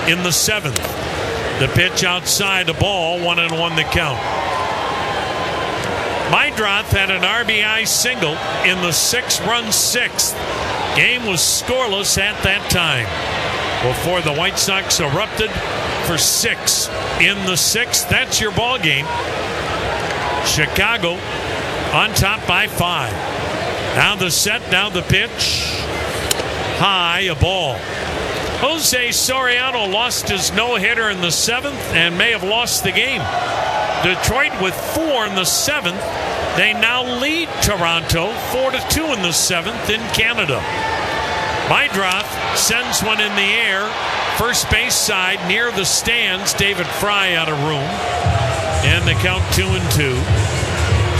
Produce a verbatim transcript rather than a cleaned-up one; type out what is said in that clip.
in the seventh. The pitch outside, the ball, one and one the count. Meidroth had an R B I single in the six-run sixth. Game was scoreless at that time before the White Sox erupted for six in the sixth. That's your ball game. Chicago on top by five. Now the set, now the pitch. High, a ball. Jose Soriano lost his no-hitter in the seventh and may have lost the game. Detroit with four in the seventh. They now lead Toronto four to two in the seventh in Canada. Meidroth sends one in the air. First base side near the stands. David Fry out of room. And the count two and two.